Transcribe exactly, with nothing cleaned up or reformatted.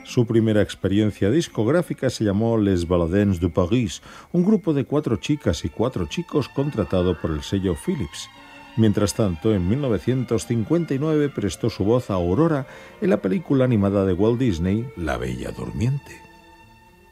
Su primera experiencia discográfica se llamó Les Baladins de Paris, un grupo de cuatro chicas y cuatro chicos contratado por el sello Philips. Mientras tanto, en mil novecientos cincuenta y nueve prestó su voz a Aurora en la película animada de Walt Disney, La Bella Durmiente.